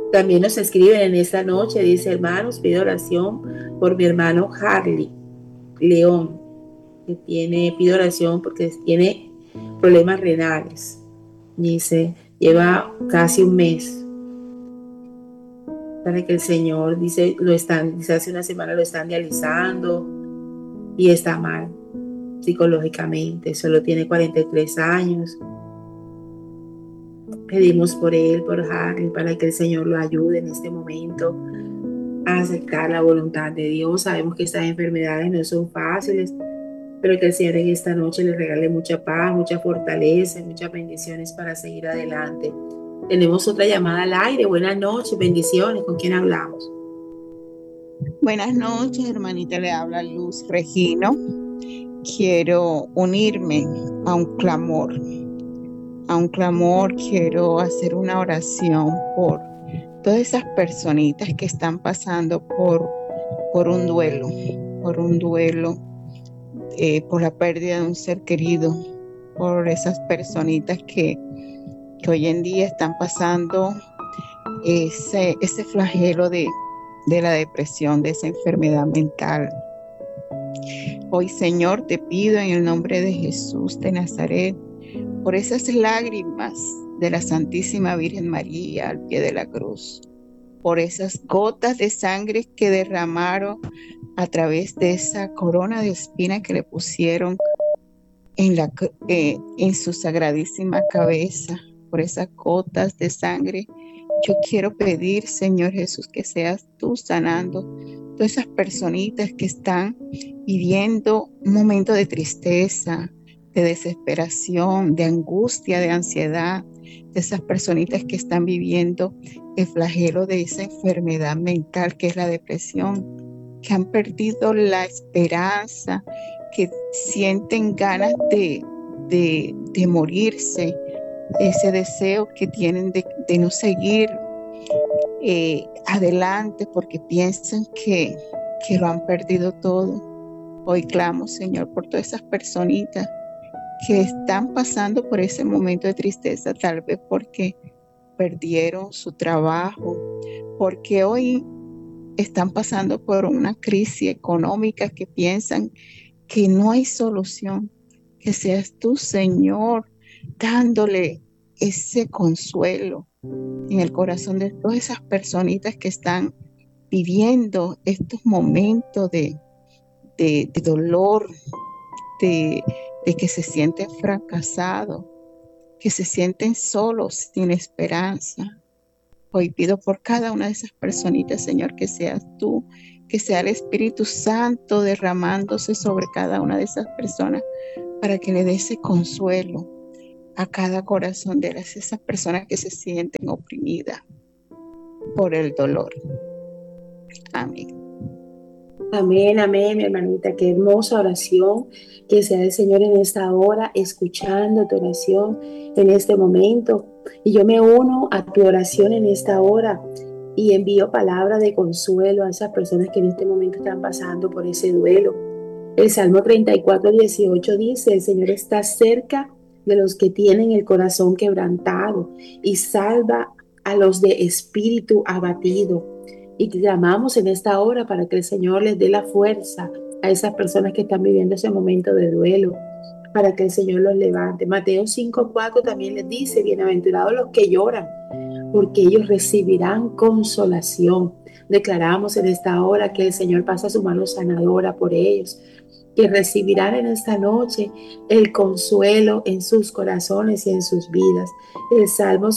También nos escriben en esta noche, dice: hermanos, pido oración por mi hermano Harley León, pido oración porque tiene problemas renales. Dice, lleva casi un mes para que el Señor, dice, hace una semana lo están dializando y está mal psicológicamente, solo tiene 43 años. Pedimos por él, por Harry, para que el Señor lo ayude en este momento a aceptar la voluntad de Dios. Sabemos que estas enfermedades no son fáciles, pero que el Señor en esta noche le regale mucha paz, mucha fortaleza, muchas bendiciones para seguir adelante. Tenemos otra llamada al aire. Buenas noches, bendiciones. ¿Con quién hablamos? Buenas noches, hermanita, le habla Luz Regino. Quiero unirme a un clamor, quiero hacer una oración por todas esas personitas que están pasando por un duelo, por un duelo, por la pérdida de un ser querido, por esas personitas que hoy en día están pasando ese flagelo de la depresión, de esa enfermedad mental. Hoy, Señor, te pido en el nombre de Jesús de Nazaret, por esas lágrimas de la Santísima Virgen María al pie de la cruz, por esas gotas de sangre que derramaron a través de esa corona de espina que le pusieron en su sagradísima cabeza, por esas gotas de sangre. Yo quiero pedir, Señor Jesús, que seas tú sanando todas esas personitas que están viviendo un momento de tristeza, de desesperación, de angustia, de ansiedad, de esas personitas que están viviendo el flagelo de esa enfermedad mental que es la depresión, que han perdido la esperanza, que sienten ganas de morirse, ese deseo que tienen de no seguir adelante porque piensan que lo han perdido todo. Hoy clamo, Señor, por todas esas personitas que están pasando por ese momento de tristeza, tal vez porque perdieron su trabajo, porque hoy están pasando por una crisis económica que piensan que no hay solución. Que seas tú, Señor, dándole ese consuelo en el corazón de todas esas personitas que están viviendo estos momentos de dolor, de, de que se sienten fracasados, que se sienten solos, sin esperanza. Hoy pido por cada una de esas personitas, Señor, que seas tú, que sea el Espíritu Santo derramándose sobre cada una de esas personas para que le dé ese consuelo a cada corazón de esas personas que se sienten oprimidas por el dolor. Amén. Amén, amén, mi hermanita. Qué hermosa oración. Que sea el Señor en esta hora, escuchando tu oración en este momento. Y yo me uno a tu oración en esta hora y envío palabras de consuelo a esas personas que en este momento están pasando por ese duelo. El Salmo 34:18 dice: el Señor está cerca de los que tienen el corazón quebrantado y salva a los de espíritu abatido. Y te llamamos en esta hora para que el Señor les dé la fuerza a esas personas que están viviendo ese momento de duelo, para que el Señor los levante. Mateo 5:4 también les dice: bienaventurados los que lloran, porque ellos recibirán consolación. Declaramos en esta hora que el Señor pasa su mano sanadora por ellos, que recibirán en esta noche el consuelo en sus corazones y en sus vidas. El Salmo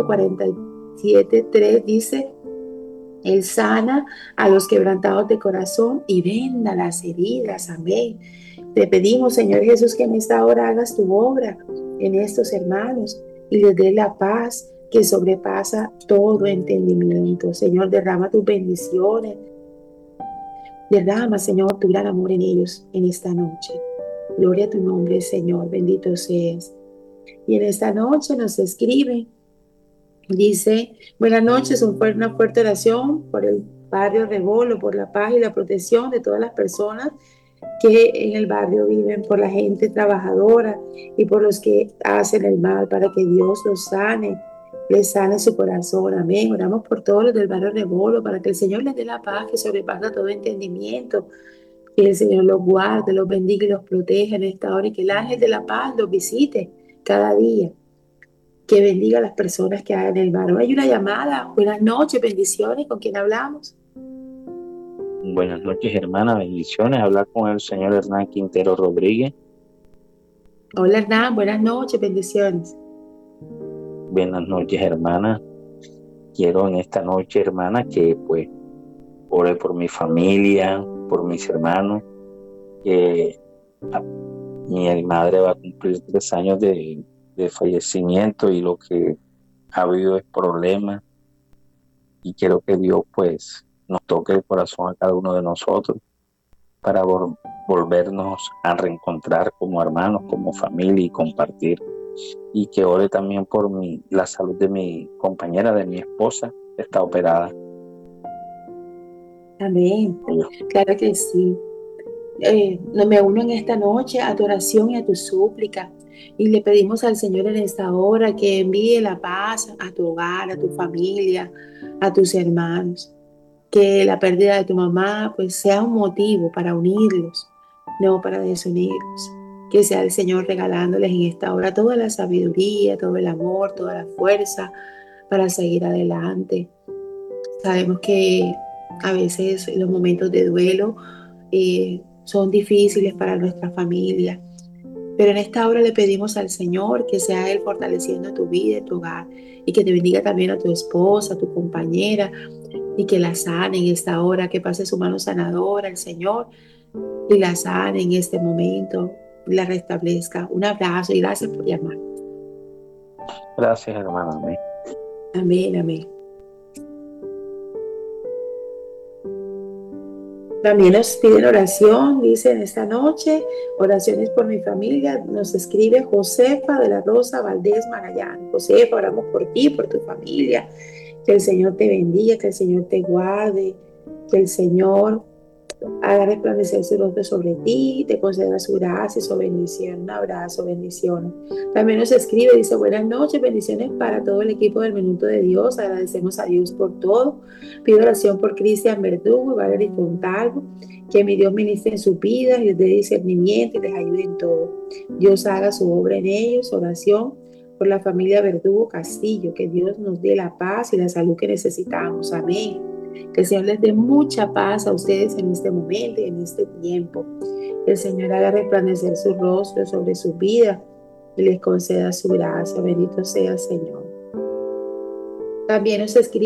147:3 dice: Él sana a los quebrantados de corazón y venda las heridas. Amén. Te pedimos, Señor Jesús, que en esta hora hagas tu obra en estos hermanos y les dé la paz que sobrepasa todo entendimiento. Señor, derrama tus bendiciones. Derrama, Señor, tu gran amor en ellos en esta noche. Gloria a tu nombre, Señor. Bendito seas. Y en esta noche nos escribe, dice: buenas noches, una fuerte oración por el barrio Rebolo, por la paz y la protección de todas las personas que en el barrio viven, por la gente trabajadora y por los que hacen el mal, para que Dios los sane. le sane su corazón, amén. Oramos por todos los del barrio Rebolo, para que el Señor les dé la paz que sobrepasa todo entendimiento, que el Señor los guarde, los bendiga y los proteja en esta hora, y que el ángel de la paz los visite cada día, que bendiga a las personas que hay en el barrio. Hay una llamada. Buenas noches, bendiciones. ¿Con quién hablamos? Buenas noches, hermana, bendiciones. Hablar con el señor Hernán Quintero Rodríguez. Hola Hernán, buenas noches, bendiciones. Buenas noches, hermana. Quiero en esta noche, hermana, que pues ore por mi familia, por mis hermanos. Que mi madre va a cumplir 3 años de fallecimiento y lo que ha habido es problemas. Y quiero que Dios pues nos toque el corazón a cada uno de nosotros para volvernos a reencontrar como hermanos, como familia y compartir. Y que ore también por la salud de mi compañera, de mi esposa, que está operada. Amén. Claro que sí. No me uno en esta noche a tu oración y a tu súplica, y le pedimos al Señor en esta hora que envíe la paz a tu hogar, a tu familia, a tus hermanos, que la pérdida de tu mamá pues sea un motivo para unirlos, no para desunirlos, que sea el Señor regalándoles en esta hora toda la sabiduría, todo el amor, toda la fuerza para seguir adelante. Sabemos que a veces los momentos de duelo son difíciles para nuestra familia, pero en esta hora le pedimos al Señor que sea Él fortaleciendo tu vida y tu hogar, y que te bendiga también a tu esposa, a tu compañera, y que la sane en esta hora, que pase su mano sanadora el Señor y la sane en este momento, y la restablezca. Un abrazo y gracias por llamar. Gracias, hermana. Amén. Amén, amén. También nos piden oración, dice en esta noche, oraciones por mi familia. Nos escribe Josefa de la Rosa Valdés Magallanes. Josefa, oramos por ti, por tu familia. Que el Señor te bendiga, que el Señor te guarde, que el Señor haga resplandecer su rostro sobre ti, te conceda su gracia y su bendición. Un abrazo, bendiciones. También nos escribe, dice, buenas noches, bendiciones para todo el equipo del Minuto de Dios. Agradecemos a Dios por todo. Pido oración por Cristian Verdugo y Valerie Fontalvo, que mi Dios ministre en sus vidas y les dé discernimiento y les ayude en todo. Dios haga su obra en ellos. Oración por la familia Verdugo Castillo, que Dios nos dé la paz y la salud que necesitamos. Amén. Que el Señor les dé mucha paz a ustedes en este momento y en este tiempo. Que el Señor haga resplandecer su rostro sobre su vida y les conceda su gracia. Bendito sea el Señor. También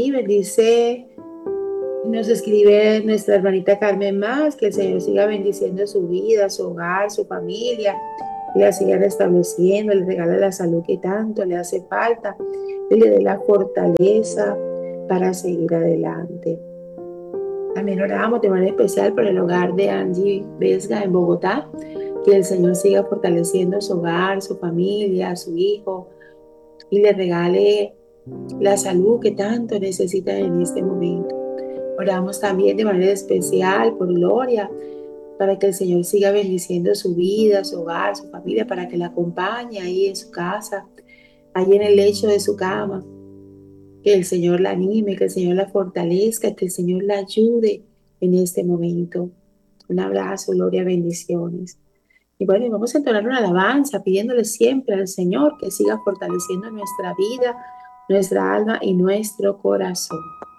nos escribe nuestra hermanita Carmen Más, que el Señor siga bendiciendo su vida, su hogar, su familia, y la siga restableciendo, le regale la salud que tanto le hace falta y le dé la fortaleza para seguir adelante. También oramos de manera especial por el hogar de Angie Vesga en Bogotá, que el Señor siga fortaleciendo su hogar, su familia, su hijo, y le regale la salud que tanto necesita en este momento. Oramos también de manera especial por Gloria, para que el Señor siga bendiciendo su vida, su hogar, su familia, para que la acompañe ahí en su casa, ahí en el lecho de su cama. Que el Señor la anime, que el Señor la fortalezca, que el Señor la ayude en este momento. Un abrazo, Gloria, bendiciones. Y bueno, vamos a entonar una alabanza pidiéndole siempre al Señor que siga fortaleciendo nuestra vida, nuestra alma y nuestro corazón.